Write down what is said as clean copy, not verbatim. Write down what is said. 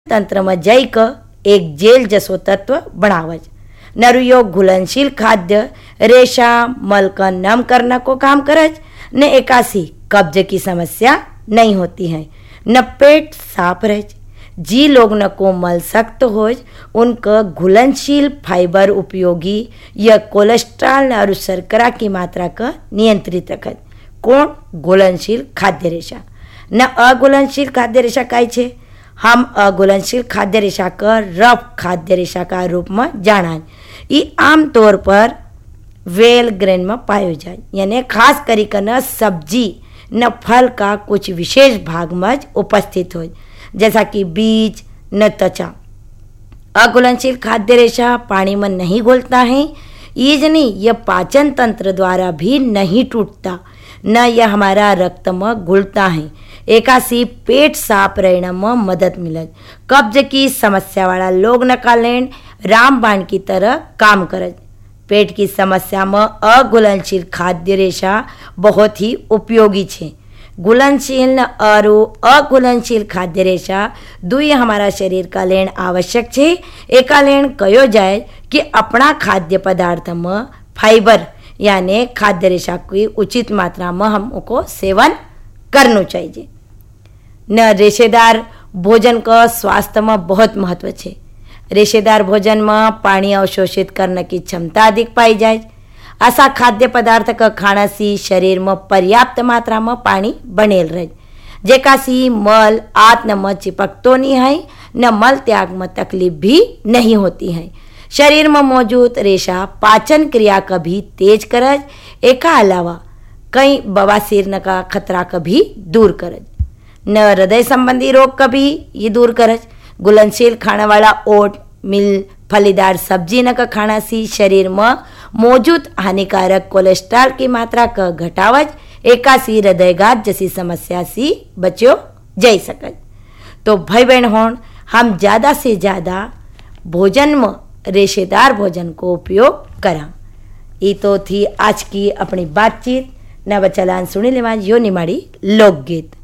તંત્રમાં જઈ ક એક જેલ જસો તત્વ बनावज। नरुयो घुलनशील खाद्य रेशा मल का नम करने को काम करज न एकासी कब्ज की समस्या नहीं होती है न पेट साफ रह। जी लोग न को मल सख्त हो उनका घुलनशील फाइबर उपयोगी या कोलेस्ट्रॉल और शर्करा की मात्रा का नियंत्रित रखज। कौन? घुलनशील खाद्य रेशा। न अघुलनशील खाद्य रेशा काय छे? हम अघुलनशील खाद्य रेशा का रफ खाद्य रेशा का रूप में जाना। ये आम तौर पर वेल ग्रेन में पायो जाए, यानी खास कर सब्जी न फल का कुछ विशेष भाग में उपस्थित हो, जैसा कि बीज न त्वचा। अघुलनशील खाद्य रेशा पानी में नहीं घुलता है, ये नहीं यह पाचन तंत्र द्वारा भी नहीं टूटता, न यह हमारा रक्त में घुलता है। एकासी पेट साफ रहने में मदद मिले। कब्ज की समस्या वाला लोग न का लेन रामबाण की तरह काम करज। पेट की समस्या में अघुलनशील खाद्य रेशा बहुत ही उपयोगी छे। घुलनशील और अघुलनशील खाद्य रेशा दुई हमारा शरीर का लेन आवश्यक छे। एका लेन कहो जाए कि अपना खाद्य पदार्थ में फाइबर यानी खाद्य रेशा की उचित मात्रा में हमको सेवन करना चाहिए। न रेशेदार भोजन का स्वास्थ्य में बहुत महत्व है। रेशेदार भोजन में पानी अवशोषित करने की क्षमता अधिक पाई जाए। ऐसा खाद्य पदार्थ का खाना से शरीर में पर्याप्त मात्रा में पानी बनेल रहे, जेका सी मल आत्म में चिपकतो नहीं है, न मल त्याग में तकलीफ भी नहीं होती है। शरीर में मौजूद रेशा पाचन क्रिया का भी तेज करज। एका अलावा कई बवासीर का खतरा का भी दूर करज। न हृदय संबंधी रोग का भी ये दूर करज। घुलनशील खाने वाला ओट मिल फलीदार सब्जी न का खाना से शरीर में मौजूद हानिकारक कोलेस्ट्रॉल की मात्रा का घटावज। एकासी हृदयघात जैसी समस्या से बचो जा सकज। तो भाई बहन होन हम ज़्यादा से ज़्यादा भोजन में रेशेदार भोजन को उपयोग करा। ये तो थी आज की अपनी बातचीत। न बचलान सुनी लेवा यो निमाड़ी लोकगीत।